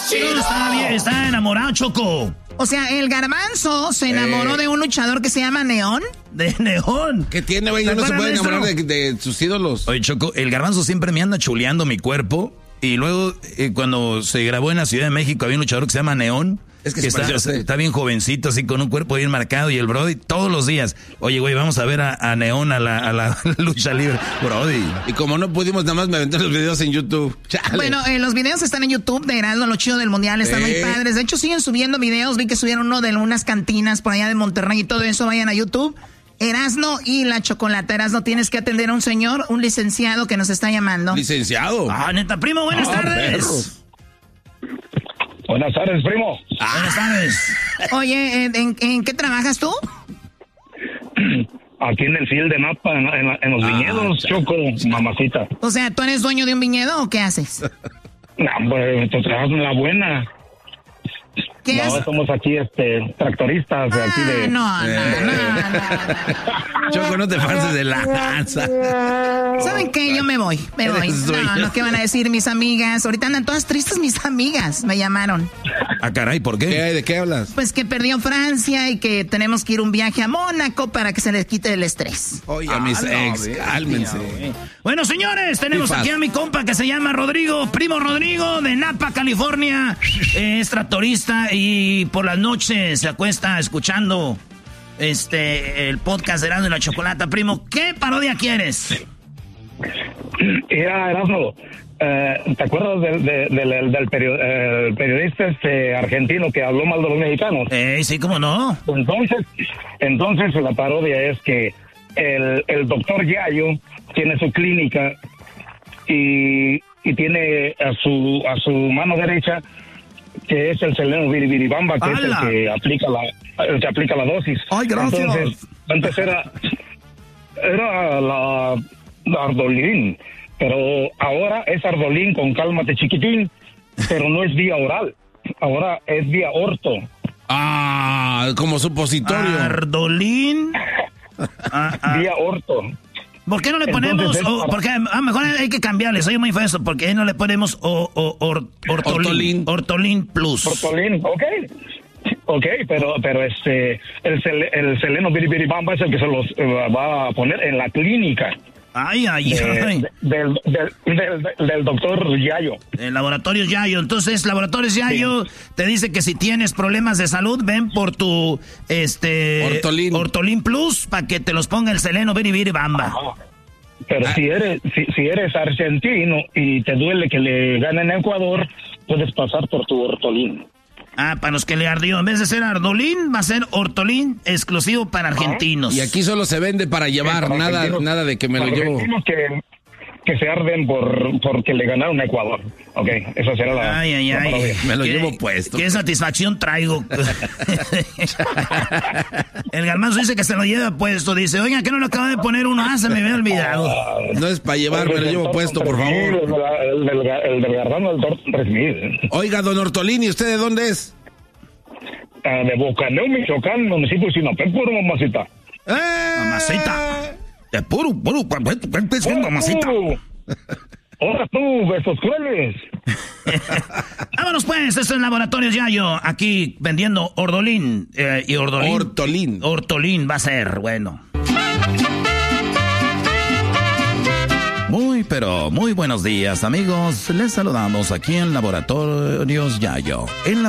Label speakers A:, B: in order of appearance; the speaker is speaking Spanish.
A: Está enamorado, Choco.
B: O sea, el Garbanzo se enamoró de un luchador que se llama Neón.
A: De Neón.
C: ¿Qué tiene, güey? No se puede enamorar de sus ídolos.
A: Oye, Choco, el Garbanzo siempre me anda chuleando mi cuerpo. Y luego, cuando se grabó en la Ciudad de México, había un luchador que se llama Neón.
C: Es que
A: está bien jovencito, así con un cuerpo bien marcado. Y el Brody todos los días, oye, güey, vamos a ver a Neón a la lucha libre. Brody.
C: Y como no pudimos, nada más me aventé los videos en YouTube. Chale.
B: Bueno, los videos están en YouTube de Erasmo, lo chido del Mundial, están muy padres. De hecho, siguen subiendo videos. Vi que subieron uno de unas cantinas por allá de Monterrey y todo eso. Vayan a YouTube. Erasmo y la Chocolata. Erasmo, tienes que atender a un señor, un licenciado que nos está llamando.
C: ¿Licenciado?
A: Ah, neta, primo, buenas tardes.
C: Perros.
D: Buenas tardes, primo.
A: Buenas tardes.
B: Oye, ¿en qué trabajas tú?
D: Aquí en el field de Napa, en los viñedos, Choco, mamacita.
B: O sea, ¿tú eres dueño de un viñedo o qué haces?
D: No, pues tú trabajas en la buena.
B: ¿Qué haces?
D: Somos aquí tractoristas de aquí de...
B: No.
A: Choco, no te pases de lanza.
B: ¿Saben qué? Yo me voy. No, ¿qué van a decir mis amigas? Ahorita andan todas tristes mis amigas. Me llamaron.
A: Ah, caray, ¿por qué?
C: ¿De qué hablas?
B: Pues que perdió Francia y que tenemos que ir un viaje a Mónaco para que se les quite el estrés.
C: Oye, mis ex, cálmense.
A: Bueno, señores, tenemos aquí a mi compa que se llama Rodrigo, primo Rodrigo, de Napa, California. Es tractorista y por las noches se acuesta escuchando el podcast de Erasmo y la Chocolata. Primo, ¿qué parodia quieres?
D: Era Erasmo. ¿Te acuerdas del periodista argentino que habló mal de los mexicanos?
A: Sí, ¿cómo no?
D: Entonces la parodia es que el doctor Yayo tiene su clínica y tiene a su mano derecha, que es el Seleno Biribiribamba, que es el que aplica la dosis.
A: Ay, gracias.
D: Entonces, antes era la Ardolín, pero ahora es Ardolín con cálmate chiquitín, pero no es vía oral, ahora es vía orto.
C: Ah, como supositorio.
A: Ardolín.
D: Vía orto.
A: ¿Por qué no le ponemos? Porque mejor hay que cambiarle, soy muy feo, porque no le ponemos Ortolín Plus.
D: Ortolín, ok, pero el Seleno Biribiribamba es el que se los va a poner en la clínica.
A: Ay.
D: Del doctor Yayo.
A: El Laboratorios Yayo. Entonces, Laboratorios Yayo te dice que si tienes problemas de salud, ven por tu Ortolín Plus para que te los ponga el Seleno Biribiribamba.
D: Pero si eres argentino y te duele que le ganen a Ecuador, puedes pasar por tu Ortolín.
A: Para los que le ardió, en vez de ser Ardolín, va a ser Ortolín exclusivo para argentinos.
C: Y aquí solo se vende para llevar, nada de que me lo llevo.
D: Que se arden porque le ganaron a Ecuador. Ok, esa será la...
A: Ay.
C: Me lo llevo puesto.
A: Qué satisfacción traigo. El Garbanzo dice que se lo lleva puesto. Dice, oiga, ¿qué no lo acaba de poner uno? Se me había olvidado.
C: No es para llevar, me lo llevo puesto, por favor.
D: El del Garbanzo del Torto 3000.
C: Oiga, don Ortolín, ¿y usted de dónde es?
D: De Bocaneo, Michoacán, municipio de Sinapé, puro mamacita.
A: Mamacita. De puro, mamacita.
D: Ahora tú, besos crueles.
A: Vámonos pues, esto es Laboratorios Yayo, aquí vendiendo Ordolín y Ortolín. Ortolín va a ser, bueno. Muy buenos días, amigos. Les saludamos aquí en Laboratorios Yayo.